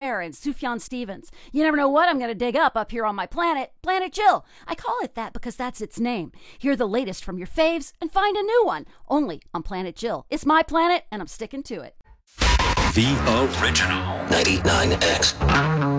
Hair and Sufjan Stevens. You never know what I'm going to dig up here on my planet, Planet Chill. I call it that because that's its name. Hear the latest from your faves and find a new one, only on Planet Chill. It's my planet, and I'm sticking to it. The original 99X.